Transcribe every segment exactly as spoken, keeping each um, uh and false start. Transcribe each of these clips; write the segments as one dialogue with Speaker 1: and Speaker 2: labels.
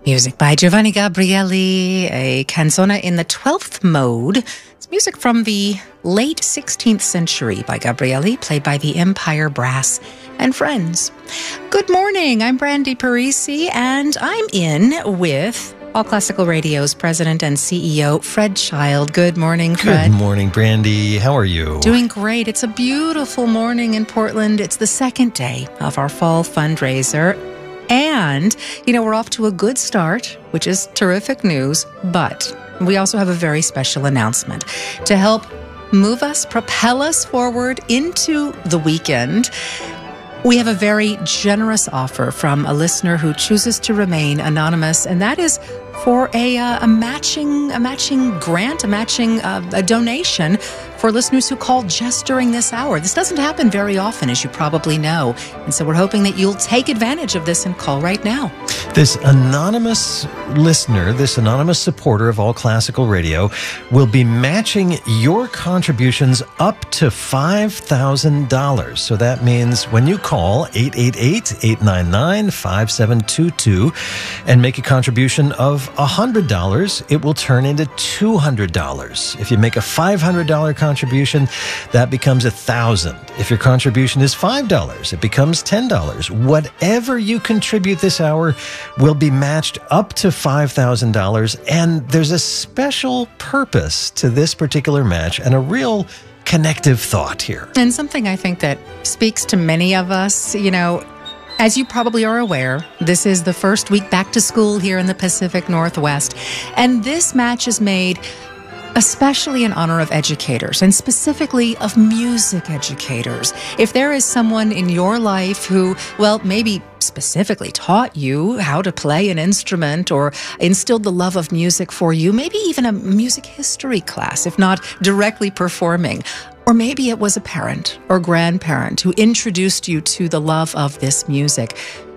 Speaker 1: Music by Giovanni Gabrieli, a canzona in the twelfth mode. It's music from the late sixteenth century by Gabrieli, played by the Empire Brass and Friends. Good morning, I'm Brandy Parisi, and I'm in with All Classical Radio's president and C E O, Fred Child. Good morning, Fred.
Speaker 2: Good morning, Brandy. How are you?
Speaker 1: Doing great. It's a beautiful morning in Portland. It's the second day of our fall fundraiser. And, you know, we're off to a good start, which is terrific news, but we also have a very special announcement to help move us, propel us forward into the weekend. We have a very generous offer from a listener who chooses to remain anonymous, and that is for a, uh, a matching a matching grant, a matching uh, a donation for listeners who call just during this hour. This doesn't happen very often, as you probably know, and so we're hoping that you'll take advantage of this and call right now.
Speaker 2: This anonymous listener, this anonymous supporter of All Classical Radio, will be matching your contributions up to five thousand dollars. So that means when you call eight eight eight, eight nine nine, five seven two two and make a contribution of one hundred dollars, it will turn into two hundred dollars. If you make a five hundred dollars contribution, that becomes one thousand dollars. If your contribution is five dollars, it becomes ten dollars. Whatever you contribute this hour will be matched up to five thousand dollars, and there's a special purpose to this particular match and a real connective thought here.
Speaker 1: And something I think that speaks to many of us, you know, as you probably are aware, this is the first week back to school here in the Pacific Northwest, and this match is made especially in honor of educators, and specifically of music educators. If there is someone in your life who, well, maybe specifically taught you how to play an instrument or instilled the love of music for you, maybe even a music history class, if not directly performing, or maybe it was a parent or grandparent who introduced you to the love of this music.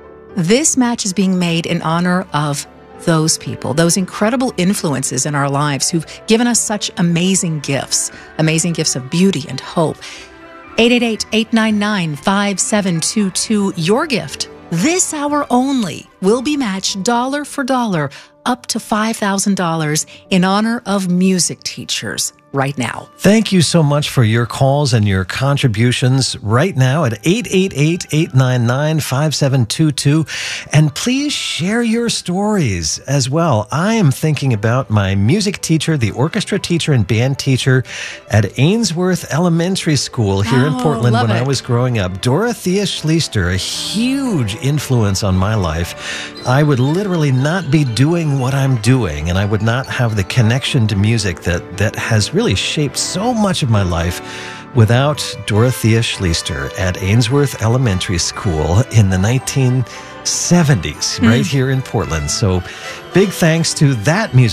Speaker 1: This match is being made in honor of those people, those incredible influences in our lives who've given us such amazing gifts, amazing gifts of beauty and hope. eight eight eight, eight nine nine, five seven two two. Your gift, this hour only, will be matched dollar for dollar up to five thousand dollars in honor of music teachers right now.
Speaker 2: Thank you so much for your calls and your contributions right now at eight eight eight, eight nine nine, five seven two two. And please share your stories as well. I am thinking about my music teacher, the orchestra teacher and band teacher at Ainsworth Elementary School here
Speaker 1: oh,
Speaker 2: in Portland when
Speaker 1: it.
Speaker 2: I was growing up. Dorothea Schleister, a huge influence on my life. I would literally not be doing what I'm doing, and I would not have the connection to music that, that has really really shaped so much of my life without Dorothea Schleister at Ainsworth Elementary School in the nineteen seventies, mm. right here in Portland. So big thanks to that music